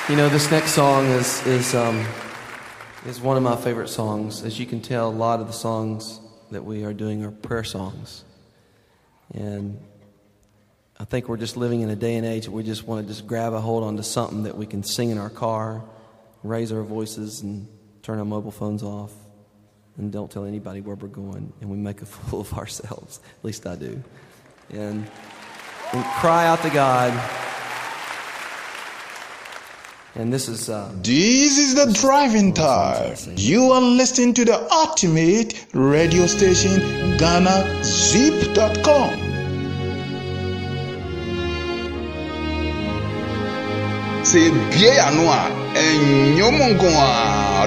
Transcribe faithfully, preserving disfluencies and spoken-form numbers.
You know, this next song is is um, is one of my favorite songs. As you can tell, a lot of the songs that we are doing are prayer songs. And I think we're just living in a day and age where we just want to just grab a hold onto something that we can sing in our car, raise our voices, and turn our mobile phones off, and don't tell anybody where we're going, and we make a fool of ourselves. At least I do. And, and cry out to God. And this is uh, this is the driving time. You are listening to the ultimate radio station, Ghana Zip dot com. C'est bien à nous, et nous